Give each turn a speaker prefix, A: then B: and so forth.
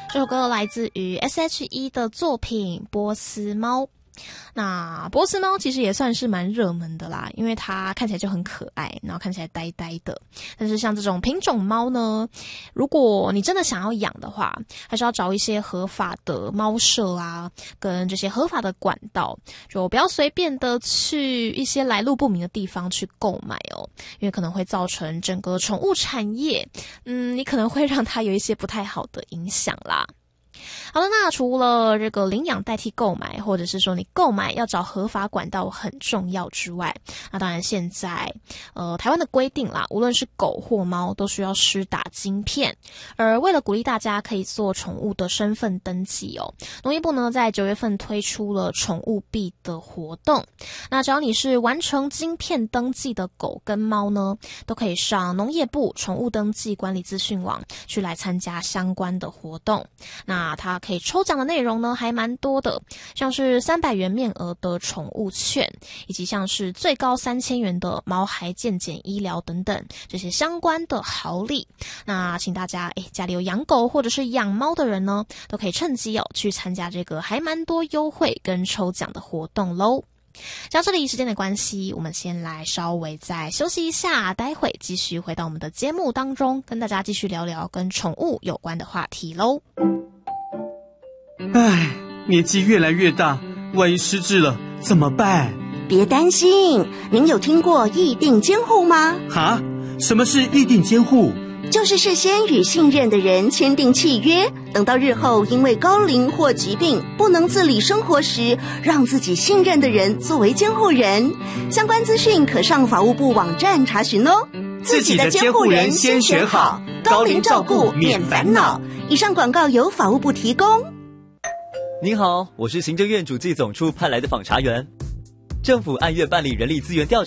A: 这首歌来自于 S.H.E 的作品《波斯猫》。那波斯猫其实也算是蛮热门的啦，因为它看起来就很可爱，然后看起来呆呆的。但是像这种品种猫呢，如果你真的想要养的话，还是要找一些合法的猫舍啊，跟这些合法的管道，就不要随便的去一些来路不明的地方去购买哦，因为可能会造成整个宠物产业，你可能会让它有一些不太好的影响啦。好了，那除了这个领养代替购买，或者是说你购买要找合法管道很重要之外，那当然现在台湾的规定啦，无论是狗或猫都需要施打晶片。而为了鼓励大家可以做宠物的身份登记哦，农业部呢在9月份推出了宠物币的活动。那只要你是完成晶片登记的狗跟猫呢，都可以上农业部宠物登记管理资讯网去来参加相关的活动。那它可以抽奖的内容呢还蛮多的，像是300元面额的宠物券，以及像是最高3000元的毛孩健检医疗等等这些相关的好礼。那请大家家里有养狗或者是养猫的人呢，都可以趁机去参加这个还蛮多优惠跟抽奖的活动咯。讲到这里时间的关系，我们先来稍微再休息一下，待会继续回到我们的节目当中，跟大家继续聊聊跟宠物有关的话题咯。
B: 唉，年纪越来越大，万一失智了怎么办？
C: 别担心，您有听过议定监护吗？
B: 哈？什么是议定监护？
C: 就是事先与信任的人签订契约，等到日后因为高龄或疾病不能自理生活时，让自己信任的人作为监护人。相关资讯可上法务部网站查询哦。
B: 自己的监护人先选好，高龄照顾免烦恼。
C: 以上广告由法务部提供。
D: 您好，我是行政院主计总处派来的访查员。政府按月办理人力资源调查